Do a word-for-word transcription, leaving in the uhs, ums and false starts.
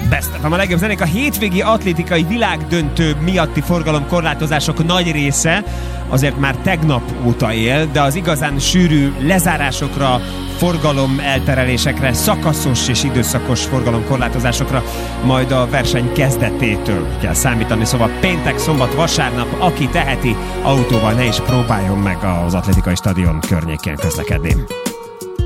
Best of a legjobb zenék. A hétvégi atlétikai világdöntő miatti forgalomkorlátozások nagy része azért már tegnap óta él, de az igazán sűrű lezárásokra, forgalom elterelésekre, szakaszos és időszakos forgalomkorlátozásokra majd a verseny kezdetétől kell számítani. Szóval péntek, szombat, vasárnap, aki teheti, autóval ne is próbáljon meg az atlétikai stadion környékén közlekedni.